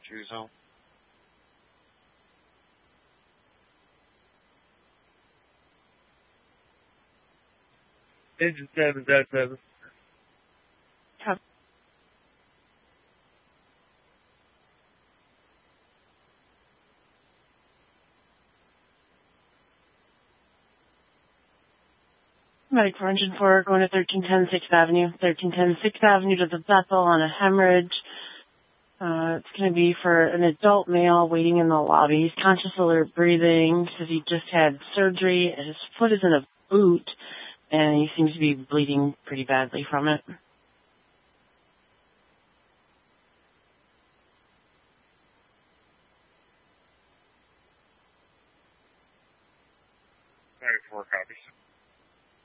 Tuzo. Engine 7, Medic for Engine 4, going to 1310 6th Avenue. 1310 6th Avenue to the Bethel on a hemorrhage. It's going to be for an adult male waiting in the lobby. He's conscious, alert, breathing. Says he just had surgery. His foot is in a boot, and he seems to be bleeding pretty badly from it. Medic 4, copy.